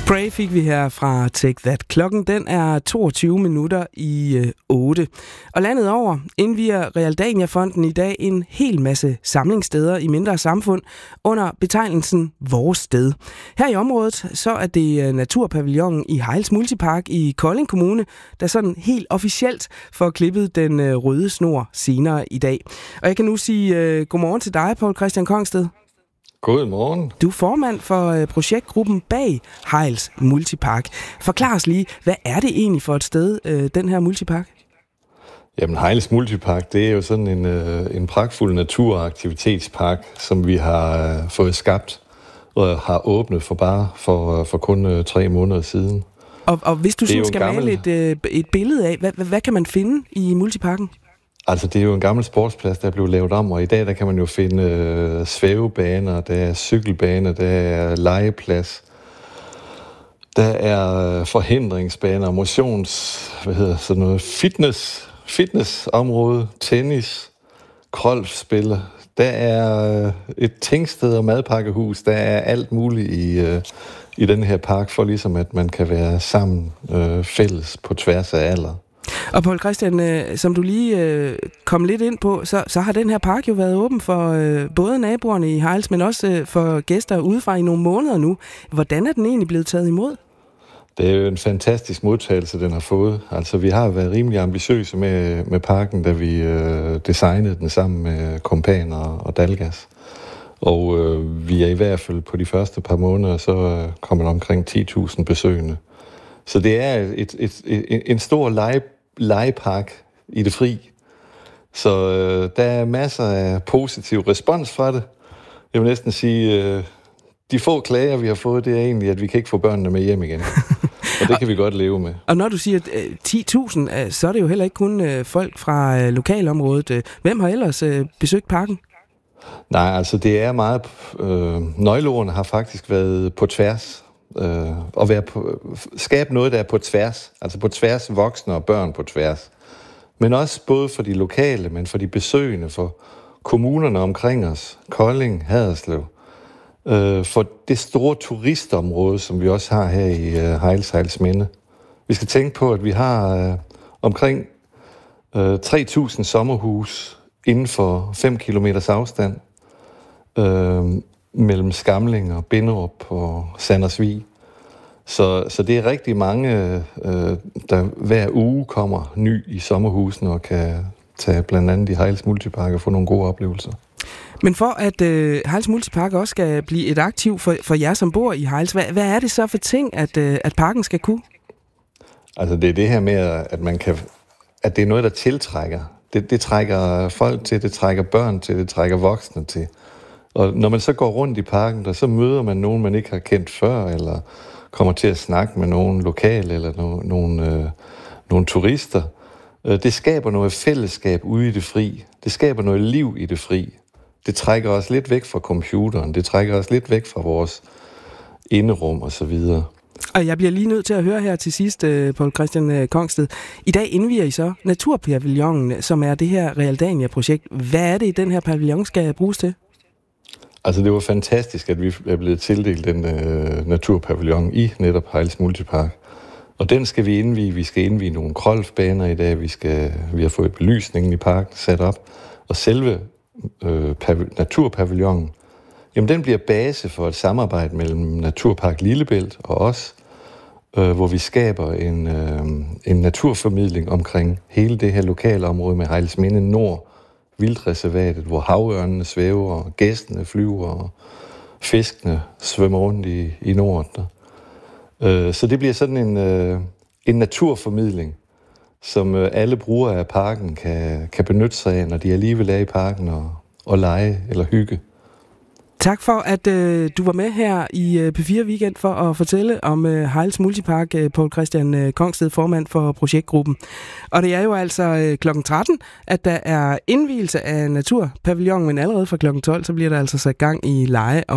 Pray fik vi her fra Take That. Klokken den er 22 minutter i 8. Og landet over indvier Realdania-fonden i dag en hel masse samlingssteder i mindre samfund under betegnelsen Vores Sted. Her i området så er det Naturpavillonen i Hejls Multipark i Kolding Kommune, der sådan helt officielt får klippet den røde snor senere i dag. Og jeg kan nu sige godmorgen til dig, Poul Christian Kongsted. Godmorgen. Du er formand for projektgruppen bag Hejls Multipark. Forklar os lige, hvad er det egentlig for et sted, den her multipark? Jamen, Hejls Multipark, det er jo sådan en pragtfuld natur- og aktivitetspark, som vi har fået skabt og har åbnet for kun 3 måneder siden. Og hvis du sådan skal male et billede af, hvad kan man finde i multiparken? Altså, det er jo en gammel sportsplads, der er blevet lavet om, og i dag der kan man jo finde svævebaner, der er cykelbaner, der er legeplads, der er forhindringsbaner, fitnessområde, tennis, golfspil. Der er et tingsted og madpakkehus, der er alt muligt i den her park, for ligesom at man kan være sammen fælles på tværs af alder. Og Poul Christian, som du lige kom lidt ind på, så har den her park jo været åben for både naboerne i Hejls, men også for gæster udefra i nogle måneder nu. Hvordan er den egentlig blevet taget imod? Det er jo en fantastisk modtagelse, den har fået. Altså, vi har været rimelig ambitiøse med parken, da vi designede den sammen med Kompan og Dalgas. Og vi er i hvert fald på de første par måneder, så kommer der omkring 10.000 besøgende. Så det er en stor legepark i det fri. Så der er masser af positiv respons fra det. Jeg vil næsten sige, de få klager, vi har fået, det er egentlig, at vi kan ikke få børnene med hjem igen. Og det kan vi godt leve med. Og når du siger 10.000, så er det jo heller ikke kun folk fra lokalområdet. Hvem har ellers besøgt parken? Nej, altså det er meget... nøgleordene har faktisk været på tværs. Og skabe noget, der er på tværs. Altså på tværs voksne og børn på tværs. Men også både for de lokale, men for de besøgende, for kommunerne omkring os, Kolding, Haderslev, for det store turistområde, som vi også har her i Hejlsminde. Vi skal tænke på, at vi har omkring 3.000 sommerhus inden for 5 kilometers afstand mellem Skamling og Binderup og Sandersvig. Så det er rigtig mange, der hver uge kommer ny i sommerhusene og kan tage blandt andet i Hejls Multipark og få nogle gode oplevelser. Men for at Hejls Multipark også skal blive et aktiv for jer, som bor i Hejls, hvad er det så for ting, at parken skal kunne? Altså det er det her med, at det er noget, der tiltrækker. Det trækker folk til, det trækker børn til, det trækker voksne til. Og når man så går rundt i parken, så møder man nogen, man ikke har kendt før, eller kommer til at snakke med nogen lokale, eller nogle turister. Det skaber noget fællesskab ude i det fri. Det skaber noget liv i det fri. Det trækker os lidt væk fra computeren. Det trækker os lidt væk fra vores inderum og så videre. Og jeg bliver lige nødt til at høre her til sidst, Poul Christian Kongsted. I dag indvier I så Naturpavillonen, som er det her Realdania-projekt. Hvad er det, den her pavillon skal bruges til? Altså, det var fantastisk, at vi er blevet tildelt den naturpavillon i netop Hejls Multipark. Og den skal vi indvie. Vi skal indvie nogle golfbaner i dag. Vi har fået belysningen i parken sat op. Og selve naturpavillonen, jamen den bliver base for et samarbejde mellem Naturpark Lillebælt og os, hvor vi skaber en naturformidling omkring hele det her lokale område med Hejlsminde Nord, vildreservatet, hvor havørnene svæver, og gæstene flyver, og fiskene svømmer rundt i Norden. Så det bliver sådan en naturformidling, som alle brugere af parken kan benytte sig af, når de alligevel er i parken og lege eller hygge. Tak for, at du var med her i P4 Weekend for at fortælle om Hejls Multipark, Poul Christian Kongsted, formand for projektgruppen. Og det er jo altså klokken 13, at der er indvielse af Naturpavillonen, men allerede fra klokken 12, så bliver der altså sat gang i lege og